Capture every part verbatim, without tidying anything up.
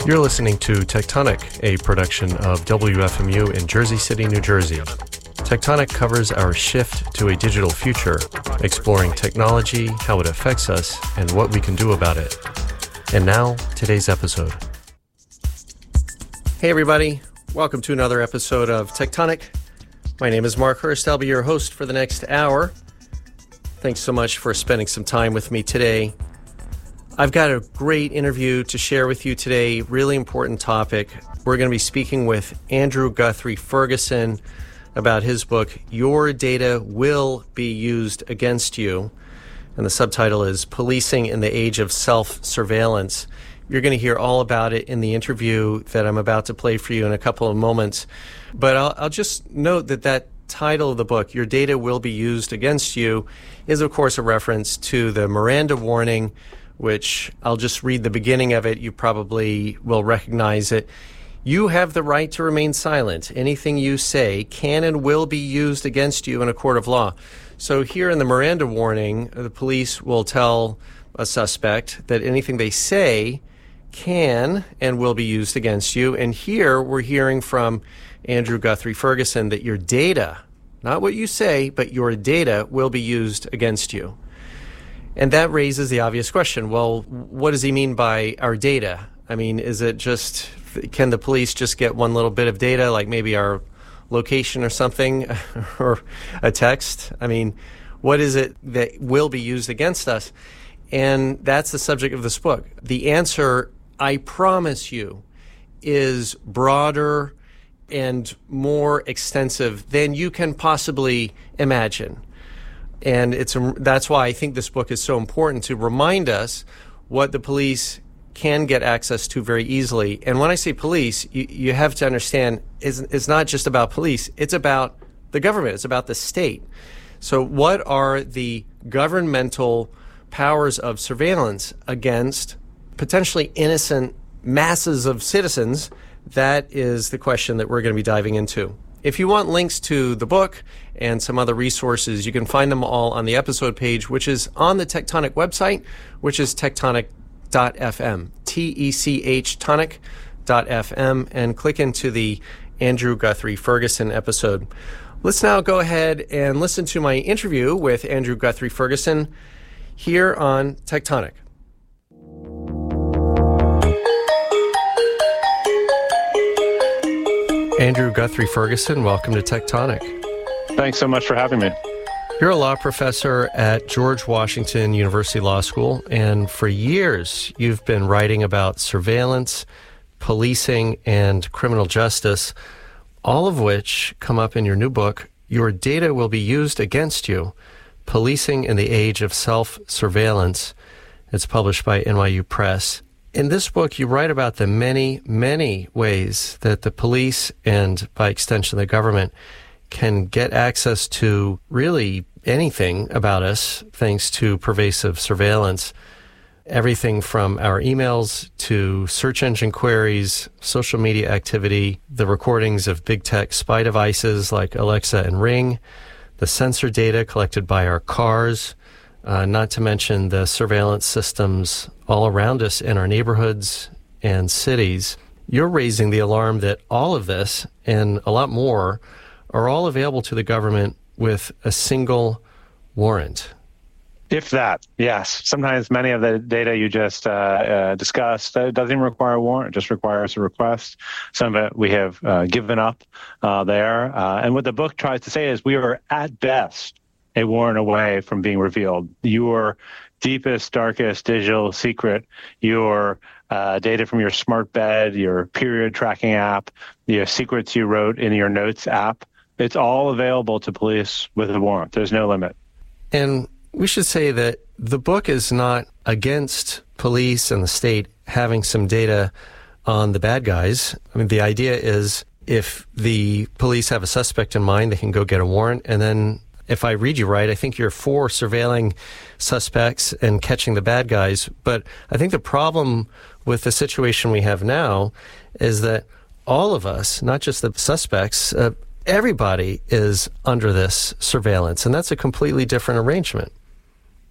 You're listening to Tectonic, a production of W F M U in Jersey City, New Jersey. Tectonic covers our shift to a digital future, exploring technology, how it affects us, and what we can do about it. And now, today's episode. Hey everybody, welcome to another episode of Tectonic. My name is Mark Hurst. I'll be your host for the next hour. Thanks so much for spending some time with me today. I've got a great interview to share with you today, really important topic. We're going to be speaking with Andrew Guthrie Ferguson about his book, Your Data Will Be Used Against You. And the subtitle is Policing in the Age of Self-Surveillance. You're going to hear all about it in the interview that I'm about to play for you in a couple of moments. But I'll, I'll just note that that title of the book, Your Data Will Be Used Against You, is of course a reference to the Miranda warning, which I'll just read the beginning of it. You probably will recognize it. You have the right to remain silent. Anything you say can and will be used against you in a court of law. So here in the Miranda warning, the police will tell a suspect that anything they say can and will be used against you. And here we're hearing from Andrew Guthrie Ferguson that your data, not what you say, but your data will be used against you. And that raises the obvious question, well, what does he mean by our data? I mean, is it just, can the police just get one little bit of data, like maybe our location or something, or a text? I mean, what is it that will be used against us? And that's the subject of this book. The answer, I promise you, is broader and more extensive than you can possibly imagine. And it's a, that's why I think this book is so important, to remind us what the police can get access to very easily. And when I say police, you, you have to understand it's, it's not just about police. It's about the government. It's about the state. So what are the governmental powers of surveillance against potentially innocent masses of citizens? That is the question that we're going to be diving into. If you want links to the book and some other resources, you can find them all on the episode page, which is on the Tectonic website, which is tectonic dot f m, T E C H tonic dot f m, and click into the Andrew Guthrie Ferguson episode. Let's now go ahead and listen to my interview with Andrew Guthrie Ferguson here on Tectonic. Andrew Guthrie Ferguson, welcome to Tectonic. Thanks so much for having me. You're a law professor at George Washington University Law School, and for years you've been writing about surveillance, policing, and criminal justice, all of which come up in your new book, Your Data Will Be Used Against You, Policing in the Age of Self-Surveillance. It's published by N Y U Press. In this book, you write about the many, many ways that the police and, by extension, the government can get access to really anything about us thanks to pervasive surveillance. Everything from our emails to search engine queries, social media activity, the recordings of big tech spy devices like Alexa and Ring, the sensor data collected by our cars, Uh, not to mention the surveillance systems all around us in our neighborhoods and cities. You're raising the alarm that all of this and a lot more are all available to the government with a single warrant. If that, yes. Sometimes many of the data you just uh, uh, discussed uh, doesn't even require a warrant, it just requires a request. Some of it we have uh, given up uh, there. Uh, and what the book tries to say is we are at best a warrant away from being revealed. Your deepest, darkest digital secret, your uh, data from your smart bed, your period tracking app, your secrets you wrote in your notes app, it's all available to police with a warrant. There's no limit. And we should say that the book is not against police and the state having some data on the bad guys. I mean, the idea is if the police have a suspect in mind, they can go get a warrant, and then if I read you right, I think you're for surveilling suspects and catching the bad guys. But I think the problem with the situation we have now is that all of us, not just the suspects, uh, everybody is under this surveillance. And that's a completely different arrangement.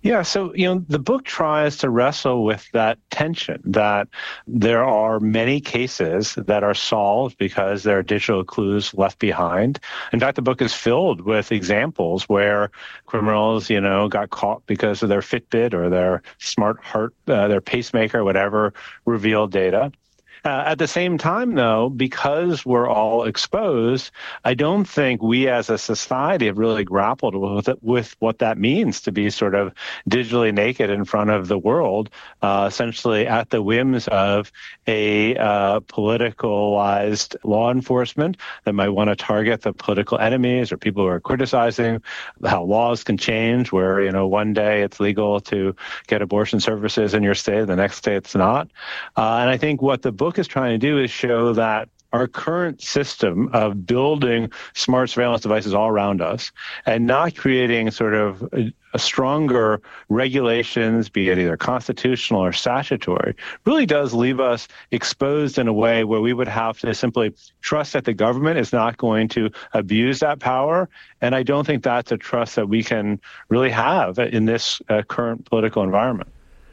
Yeah, so, you know, the book tries to wrestle with that tension that there are many cases that are solved because there are digital clues left behind. In fact, the book is filled with examples where criminals, you know, got caught because of their Fitbit or their smart heart, uh, their pacemaker, whatever, revealed data. Uh, at the same time, though, because we're all exposed, I don't think we as a society have really grappled with it, with what that means to be sort of digitally naked in front of the world, uh, essentially at the whims of a uh, politicalized law enforcement that might want to target the political enemies or people who are criticizing how laws can change, where, you know, one day it's legal to get abortion services in your state, the next day it's not. Uh, and I think what the book is trying to do is show that our current system of building smart surveillance devices all around us and not creating sort of a, a stronger regulations, be it either constitutional or statutory, really does leave us exposed in a way where we would have to simply trust that the government is not going to abuse that power. And I don't think that's a trust that we can really have in this uh, current political environment.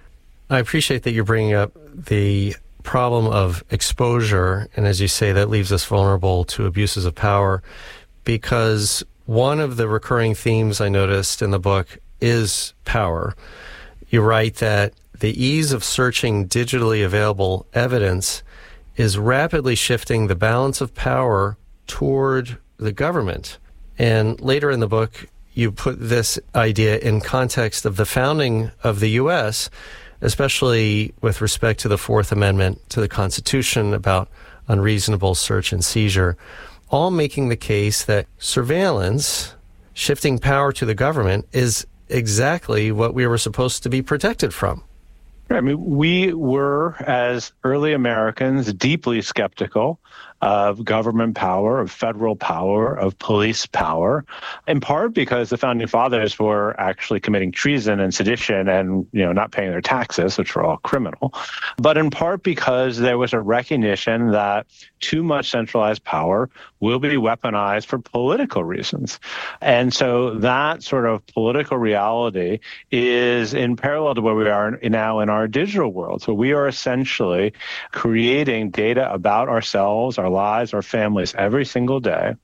I appreciate that you're bringing up the problem of exposure, and as you say, that leaves us vulnerable to abuses of power, because one of the recurring themes I noticed in the book is power. You write that the ease of searching digitally available evidence is rapidly shifting the balance of power toward the government. And later in the book, you put this idea in context of the founding of the U S, especially with respect to the Fourth Amendment to the Constitution about unreasonable search and seizure, all making the case that surveillance, shifting power to the government, is exactly what we were supposed to be protected from. I mean, we were, as early Americans, deeply skeptical of government power, of federal power, of police power, in part because the founding fathers were actually committing treason and sedition and, you know, not paying their taxes, which were all criminal, but in part because there was a recognition that too much centralized power will be weaponized for political reasons. And so that sort of political reality is in parallel to where we are now in our digital world. So we are essentially creating data about ourselves, our lives, our families every single day.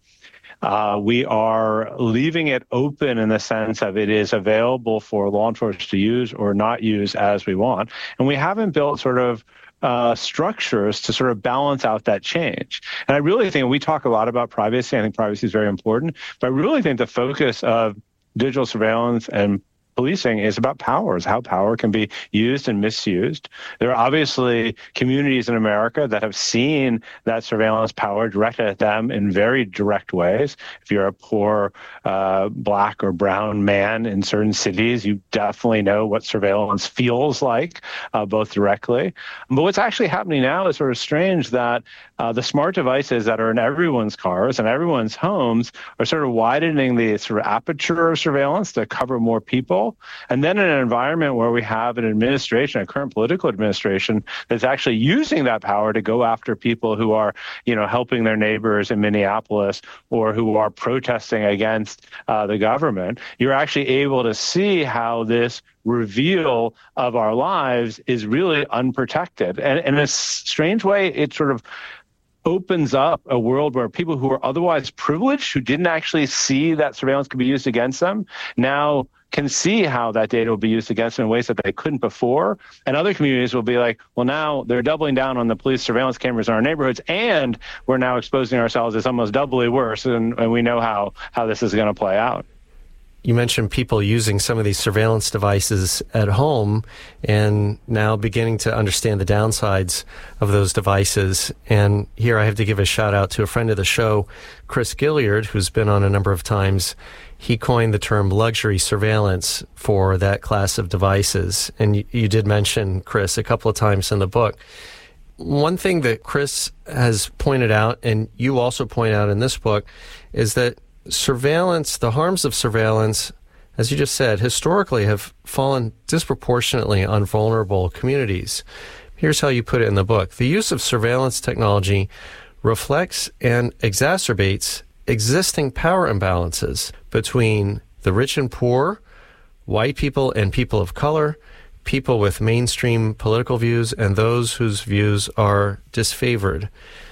Uh, we are leaving it open in the sense of it is available for law enforcement to use or not use as we want. And we haven't built sort of uh, structures to sort of balance out that change. And I really think we talk a lot about privacy. I think privacy is very important, but I really think the focus of digital surveillance and policing is about powers, how power can be used and misused. There are obviously communities in America that have seen that surveillance power directed at them in very direct ways. If you're a poor uh, black or brown man in certain cities, you definitely know what surveillance feels like, uh, both directly. But what's actually happening now is sort of strange that uh, the smart devices that are in everyone's cars and everyone's homes are sort of widening the sort of aperture of surveillance to cover more people. And then in an environment where we have an administration, a current political administration, that's actually using that power to go after people who are, you know, helping their neighbors in Minneapolis or who are protesting against uh, the government, you're actually able to see how this reveal of our lives is really unprotected. And, and in a strange way, it sort of opens up a world where people who are otherwise privileged, who didn't actually see that surveillance could be used against them, now can see how that data will be used against them in ways that they couldn't before. And other communities will be like, well, now they're doubling down on the police surveillance cameras in our neighborhoods, and we're now exposing ourselves as almost doubly worse, and, and we know how, how this is going to play out. You mentioned people using some of these surveillance devices at home and now beginning to understand the downsides of those devices. And here I have to give a shout out to a friend of the show, Chris Gilliard, who's been on a number of times. He coined the term luxury surveillance for that class of devices. And you, you did mention Chris a couple of times in the book. One thing that Chris has pointed out, and you also point out in this book, is that surveillance, the harms of surveillance, as you just said, historically have fallen disproportionately on vulnerable communities. Here's how you put it in the book. The use of surveillance technology reflects and exacerbates existing power imbalances between the rich and poor, white people and people of color, people with mainstream political views, and those whose views are disfavored.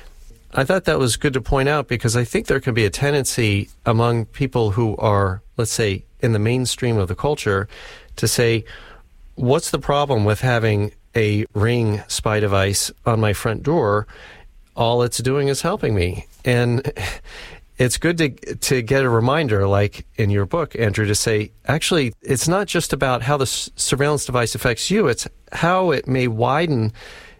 I thought that was good to point out because I think there can be a tendency among people who are, let's say, in the mainstream of the culture to say, what's the problem with having a Ring spy device on my front door? All it's doing is helping me. And it's good to to get a reminder, like in your book, Andrew, to say, actually, it's not just about how the s- surveillance device affects you, it's how it may widen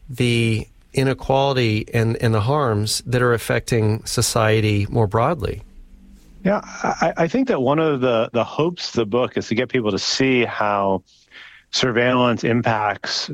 the inequality and, and the harms that are affecting society more broadly. Yeah, I, I think that one of the, the hopes of the book is to get people to see how surveillance impacts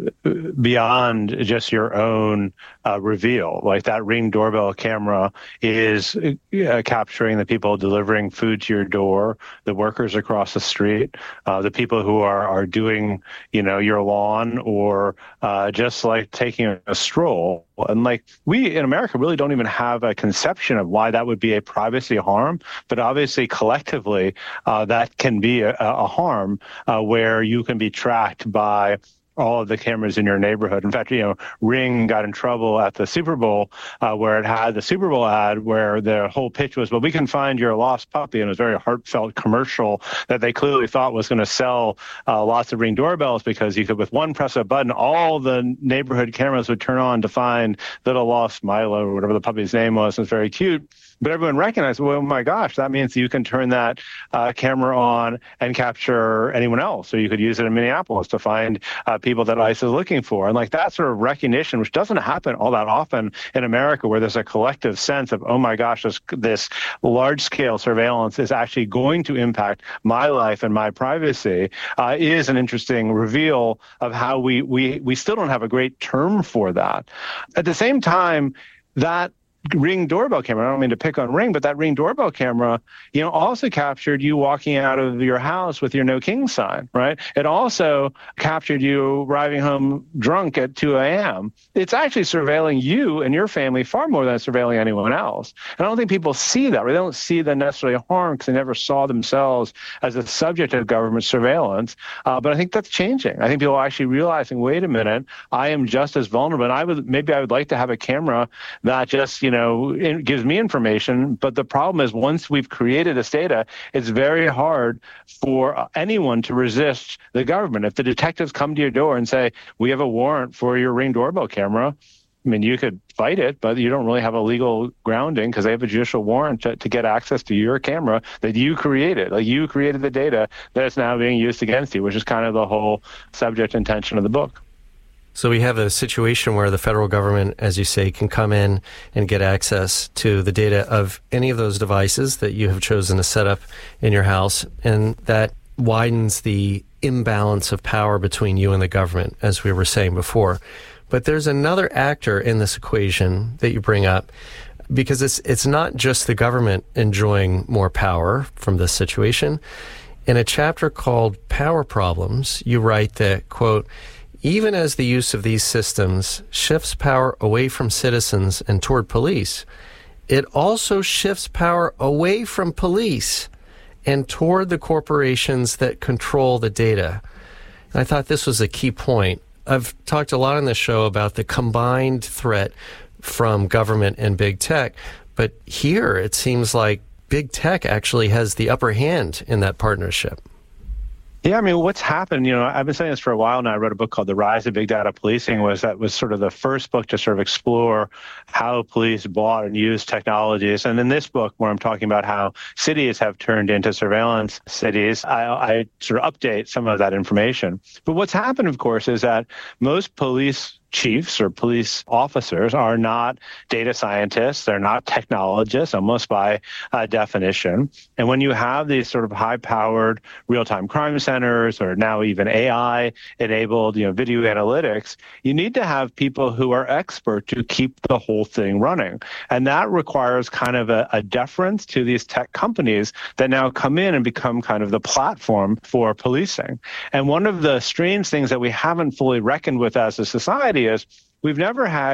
beyond just your own uh, reveal. Like that Ring doorbell camera is uh, capturing the people delivering food to your door, the workers across the street, uh, the people who are, are doing, you know, your lawn, or uh, just like taking a, a stroll. And like we in America really don't even have a conception of why that would be a privacy harm, but obviously collectively uh, that can be a, a harm uh, where you can be tracked by all of the cameras in your neighborhood. In fact, you know, Ring got in trouble at the Super Bowl uh, where it had the Super Bowl ad where the whole pitch was, well, we can find your lost puppy. And it was a very heartfelt commercial that they clearly thought was going to sell uh, lots of Ring doorbells because you could, with one press of a button, all the neighborhood cameras would turn on to find little lost Milo or whatever the puppy's name was. It was very cute. But everyone recognized, well, oh my gosh, that means you can turn that uh, camera on and capture anyone else. So you could use it in Minneapolis to find uh, people that ICE is looking for. And like that sort of recognition, which doesn't happen all that often in America, where there's a collective sense of, oh my gosh, this, this large-scale surveillance is actually going to impact my life and my privacy, uh, is an interesting reveal of how we, we, we still don't have a great term for that. At the same time, that Ring doorbell camera, I don't mean to pick on Ring, but that Ring doorbell camera, you know, also captured you walking out of your house with your no king sign, right? It also captured you arriving home drunk at two a.m. It's actually surveilling you and your family far more than it's surveilling anyone else. And I don't think people see that, or they don't see the necessarily harm because they never saw themselves as a subject of government surveillance. Uh, but I think that's changing. I think people are actually realizing, wait a minute, I am just as vulnerable. And I would maybe I would like to have a camera that just, you know, know, it gives me information. But the problem is once we've created this data, it's very hard for anyone to resist the government. If the detectives come to your door and say, we have a warrant for your Ring doorbell camera, I mean, you could fight it, but you don't really have a legal grounding because they have a judicial warrant to, to get access to your camera that you created. Like you created the data that's now being used against you, which is kind of the whole subject intention of the book. So we have a situation where the federal government, as you say, can come in and get access to the data of any of those devices that you have chosen to set up in your house, and that widens the imbalance of power between you and the government, as we were saying before. But there's another actor in this equation that you bring up, because it's it's not just the government enjoying more power from this situation. In a chapter called Power Problems, you write that, quote, even as the use of these systems shifts power away from citizens and toward police, it also shifts power away from police and toward the corporations that control the data. And I thought this was a key point. I've talked a lot on this show about the combined threat from government and big tech, but here it seems like big tech actually has the upper hand in that partnership. Yeah, I mean, what's happened, you know, I've been saying this for a while now. I wrote a book called The Rise of Big Data Policing. Was that was sort of the first book to sort of explore how police bought and used technologies. And in this book, where I'm talking about how cities have turned into surveillance cities, I, I sort of update some of that information. But what's happened, of course, is that most police chiefs or police officers are not data scientists. They're not technologists, almost by uh, definition. And when you have these sort of high-powered real-time crime centers, or now even A I-enabled, you know, video analytics, you need to have people who are expert to keep the whole thing running. And that requires kind of a, a deference to these tech companies that now come in and become kind of the platform for policing. And one of the strange things that we haven't fully reckoned with as a society is we've never had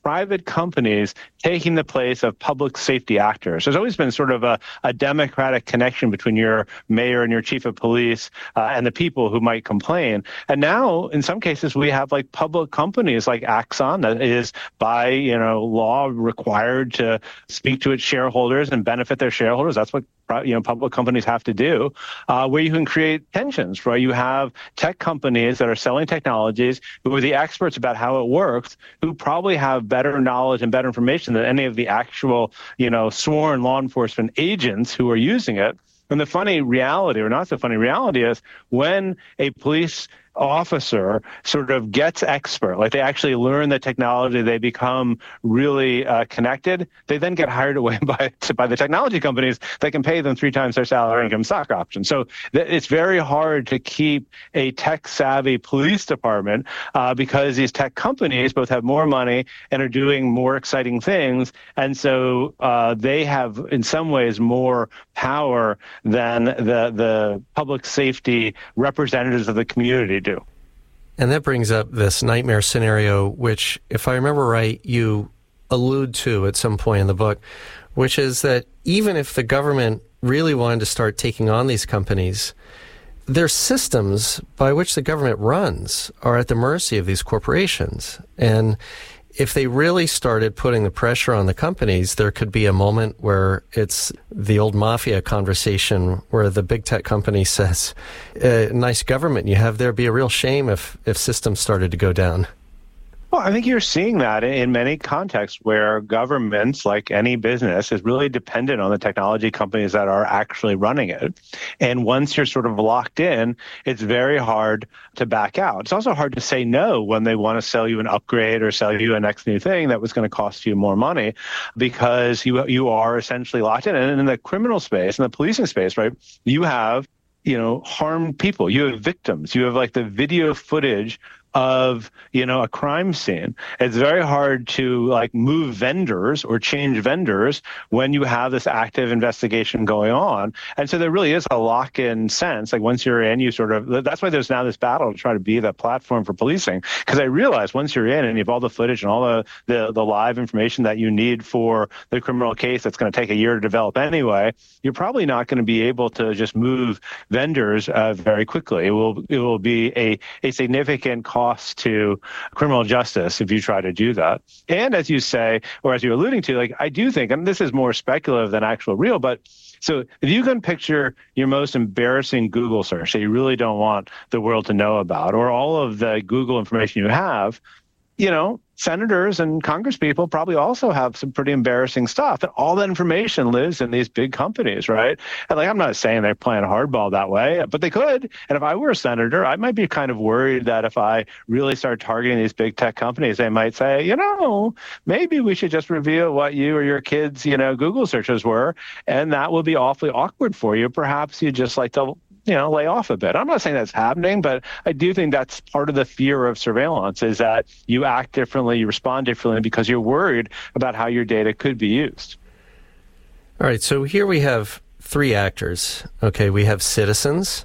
private companies taking the place of public safety actors. There's always been sort of a, a democratic connection between your mayor and your chief of police uh, and the people who might complain. And now, in some cases, we have like public companies like Axon that is by, you know, law required to speak to its shareholders and benefit their shareholders. That's what you know, public companies have to do, uh, where you can create tensions, right? You have tech companies that are selling technologies who are the experts about how it works, who probably have better knowledge and better information than any of the actual, you know, sworn law enforcement agents who are using it. And the funny reality, or not so funny reality, is when a police officer sort of gets expert, like they actually learn the technology, they become really uh, connected, they then get hired away by by the technology companies that can pay them three times their salary and give them stock options. So th- it's very hard to keep a tech-savvy police department uh, because these tech companies both have more money and are doing more exciting things. And so uh, they have, in some ways, more power than the, the public safety representatives of the community do. And that brings up this nightmare scenario, which, if I remember right, you allude to at some point in the book, which is that even if the government really wanted to start taking on these companies, their systems by which the government runs are at the mercy of these corporations. And if they really started putting the pressure on the companies, there could be a moment where it's the old mafia conversation where the big tech company says, uh, nice government you have there, be a real shame if, if systems started to go down. Well, I think you're seeing that in many contexts where governments, like any business, is really dependent on the technology companies that are actually running it. And once you're sort of locked in, it's very hard to back out. It's also hard to say no when they want to sell you an upgrade or sell you a next new thing that was going to cost you more money, because you you are essentially locked in. And in the criminal space, in the policing space, right, you have, you know, harmed people. You have victims. You have like the video footage of, you know, a crime scene. It's very hard to like move vendors or change vendors when you have this active investigation going on. And so there really is a lock-in sense. Like once you're in, you sort of, that's why there's now this battle to try to be the platform for policing. Because I realize once you're in and you have all the footage and all the, the, the live information that you need for the criminal case that's going to take a year to develop anyway, you're probably not going to be able to just move vendors uh, very quickly. It will, it will be a, a significant cost cost to criminal justice if you try to do that. And as you say, or as you're alluding to, like I do think, and this is more speculative than actual real, but so if you can picture your most embarrassing Google search that you really don't want the world to know about, or all of the Google information you have, you know, senators and congresspeople probably also have some pretty embarrassing stuff. And all that information lives in these big companies, right? And like, I'm not saying they're playing hardball that way, but they could. And if I were a senator, I might be kind of worried that if I really start targeting these big tech companies, they might say, you know, maybe we should just reveal what you or your kids, you know, Google searches were. And that will be awfully awkward for you. Perhaps you just like to, you know, lay off a bit. I'm not saying that's happening, but I do think that's part of the fear of surveillance is that you act differently, you respond differently because you're worried about how your data could be used. All right. So here we have three actors. Okay. We have citizens,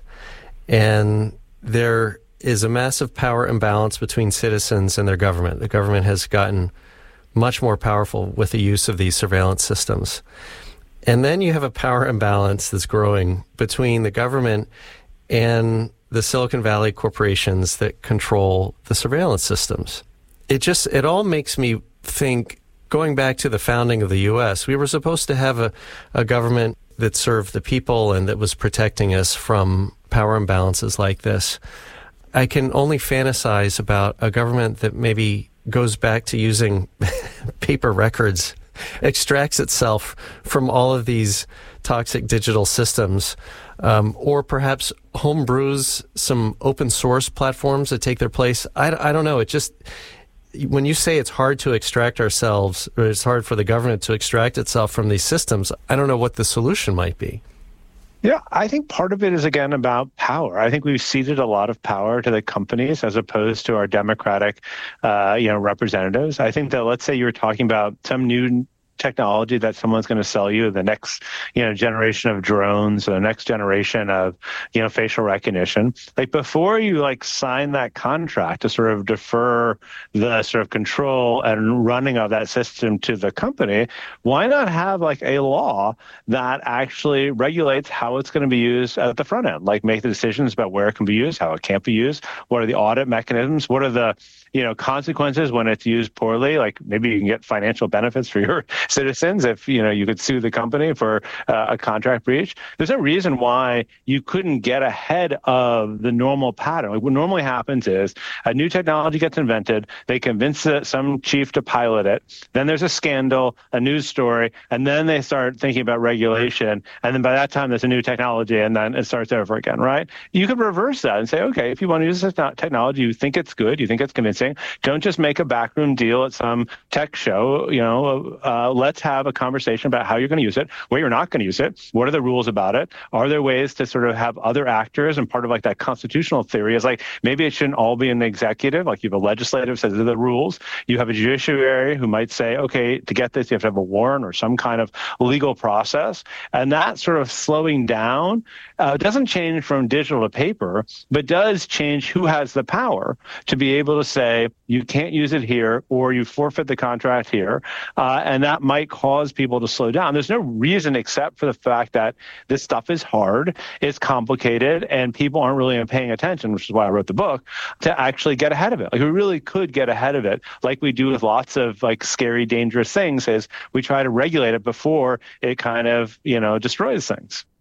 and there is a massive power imbalance between citizens and their government. The government has gotten much more powerful with the use of these surveillance systems. And then you have a power imbalance that's growing between the government and the Silicon Valley corporations that control the surveillance systems. It just, it all makes me think, going back to the founding of the U S, we were supposed to have a, a government that served the people and that was protecting us from power imbalances like this. I can only fantasize about a government that maybe goes back to using paper records, extracts itself from all of these toxic digital systems, um, or perhaps homebrews some open source platforms that take their place. I, I don't know. It just, when you say it's hard to extract ourselves, or it's hard for the government to extract itself from these systems, I don't know what the solution might be. Yeah, I think part of it is, again, about power. I think we've ceded a lot of power to the companies as opposed to our democratic, uh, you know, representatives. I think that, let's say you were talking about some new technology that someone's going to sell you, the next, you know, generation of drones, or the next generation of, you know, facial recognition, like before you like sign that contract to sort of defer the sort of control and running of that system to the company, why not have like a law that actually regulates how it's going to be used at the front end, like make the decisions about where it can be used, how it can't be used, what are the audit mechanisms, what are the, you know, consequences when it's used poorly, like maybe you can get financial benefits for your citizens if, you know, you could sue the company for uh, a contract breach. There's no reason why you couldn't get ahead of the normal pattern. Like what normally happens is a new technology gets invented, they convince some chief to pilot it, then there's a scandal, a news story, and then they start thinking about regulation, and then by that time there's a new technology, and then it starts over again, right? You could reverse that and say, okay, if you want to use this technology, you think it's good, you think it's convincing, don't just make a backroom deal at some tech show, you know, uh, let's have a conversation about how you're going to use it, where you're not going to use it, what are the rules about it, are there ways to sort of have other actors, and part of like that constitutional theory is like, maybe it shouldn't all be in the executive, like you have a legislative says the rules, you have a judiciary who might say, okay, to get this, you have to have a warrant or some kind of legal process, and that sort of slowing down uh, doesn't change from digital to paper, but does change who has the power to be able to say, you can't use it here, or you forfeit the contract here, uh, and that might cause people to slow down. There's no reason except for the fact that this stuff is hard, it's complicated, and people aren't really paying attention, which is why I wrote the book, to actually get ahead of it. Like we really could get ahead of it, like we do with lots of like scary, dangerous things, is we try to regulate it before it kind of, you know, destroys things.